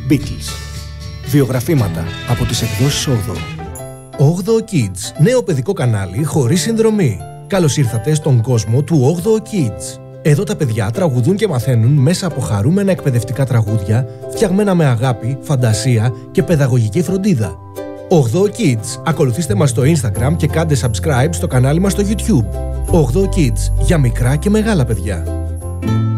Beatles. Βιογραφήματα από τις εκδόσεις 8. 8 Kids, νέο παιδικό κανάλι χωρίς συνδρομή. Καλώς ήρθατε στον κόσμο του 8 Kids. Εδώ τα παιδιά τραγουδούν και μαθαίνουν μέσα από χαρούμενα εκπαιδευτικά τραγούδια, φτιαγμένα με αγάπη, φαντασία και παιδαγωγική φροντίδα. 8 Kids. Ακολουθήστε μας στο Instagram και κάντε subscribe στο κανάλι μας στο YouTube. 8 Kids, για μικρά και μεγάλα παιδιά.